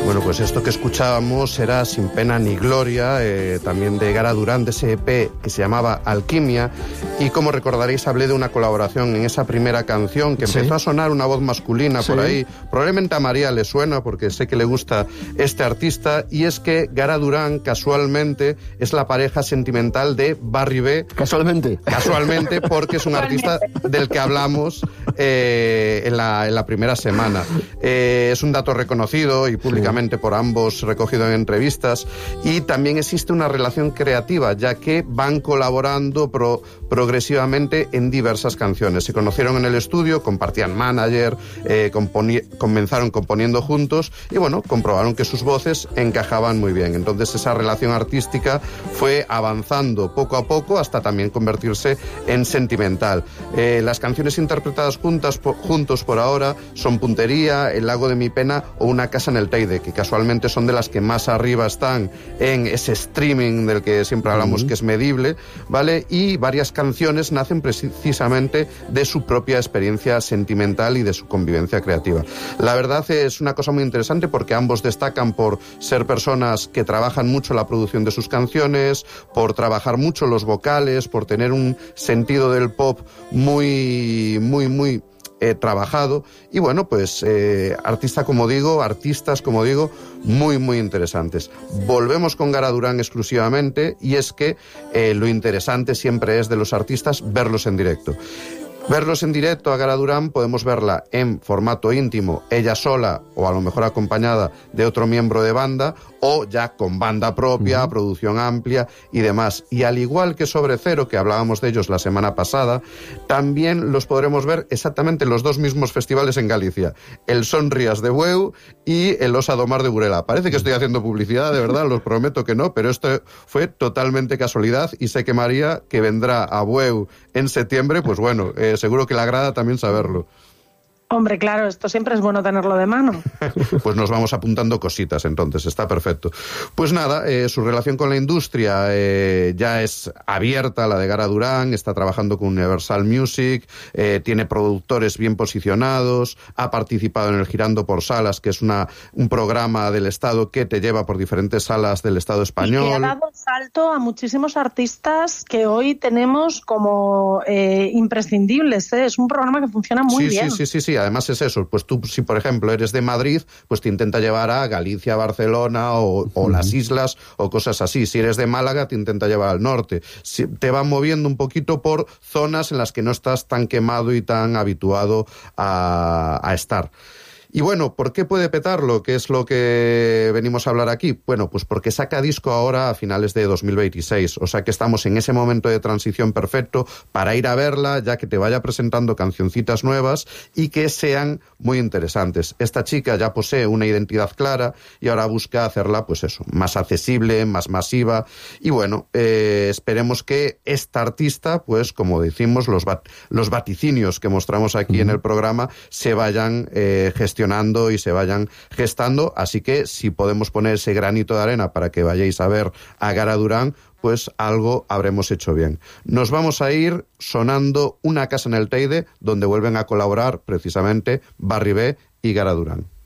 Bueno, pues esto que escuchábamos era Sin Pena ni Gloria, también de Gara Durán, de ese EP que se llamaba Alquimia, y como recordaréis hablé de una colaboración en esa primera canción que empezó a sonar una voz masculina por ahí. Probablemente a María le suena porque sé que le gusta este artista, y es que Gara Durán casualmente es la pareja sentimental de Barry B. Casualmente, porque es un artista del que hablamos en la primera semana. Es un dato reconocido y públicamente por ambos, recogido en entrevistas, y también existe una relación creativa, ya que van colaborando progresivamente en diversas canciones. Se conocieron en el estudio, compartían manager, comenzaron componiendo juntos y bueno, comprobaron que sus voces encajaban muy bien. Entonces esa relación artística fue avanzando poco a poco hasta también convertirse en sentimental. Las canciones interpretadas juntos por ahora son Puntería, El lago de mi pena o Una casa en el Teide, que casualmente son de las que más arriba están en ese streaming del que siempre hablamos, que es medible, ¿vale? Y varias canciones nacen precisamente de su propia experiencia sentimental y de su convivencia creativa. La verdad es una cosa muy interesante porque ambos destacan por ser personas que trabajan mucho la producción de sus canciones, por trabajar mucho los vocales, por tener un sentido del pop muy trabajado, y bueno, pues artistas como digo, muy interesantes. Volvemos con Gara Durán exclusivamente, y es que lo interesante siempre es de los artistas verlos en directo. Verlos en directo a Gara Durán, podemos verla en formato íntimo, ella sola o a lo mejor acompañada de otro miembro de banda, o ya con banda propia, producción amplia y demás. Y al igual que Sobre Cero, que hablábamos de ellos la semana pasada, también los podremos ver exactamente en los dos mismos festivales en Galicia, el Son Rías de Bueu y el Osa do Mar de Burela. Parece que estoy haciendo publicidad, de verdad, los prometo que no, pero esto fue totalmente casualidad, y sé que María, que vendrá a Bueu en septiembre, pues bueno, seguro que le agrada también saberlo. Hombre, claro, esto siempre es bueno tenerlo de mano. Pues nos vamos apuntando cositas, entonces, está perfecto. Pues nada, su relación con la industria ya es abierta, la de Gara Durán, está trabajando con Universal Music, tiene productores bien posicionados, ha participado en el Girando por Salas, que es un programa del Estado que te lleva por diferentes salas del Estado español. Y que ha dado salto a muchísimos artistas que hoy tenemos como imprescindibles, ¿eh? Es un programa que funciona muy bien. Sí. Además es eso, pues tú, si por ejemplo eres de Madrid, pues te intenta llevar a Galicia, Barcelona o las islas o cosas así. Si eres de Málaga, te intenta llevar al norte. Te va moviendo un poquito por zonas en las que no estás tan quemado y tan habituado a estar. Y bueno, ¿por qué puede petarlo? ¿Qué es lo que venimos a hablar aquí? Bueno, pues porque saca disco ahora a finales de 2026, o sea que estamos en ese momento de transición perfecto para ir a verla, ya que te vaya presentando cancioncitas nuevas y que sean muy interesantes. Esta chica ya posee una identidad clara y ahora busca hacerla, pues eso, más accesible, más masiva, y bueno, esperemos que esta artista, pues como decimos, los vaticinios que mostramos aquí en el programa se vayan gestionando y se vayan gestando, así que si podemos poner ese granito de arena para que vayáis a ver a Gara Durán, pues algo habremos hecho bien. Nos vamos a ir sonando Una casa en el Teide, donde vuelven a colaborar precisamente Barry B y Gara Durán.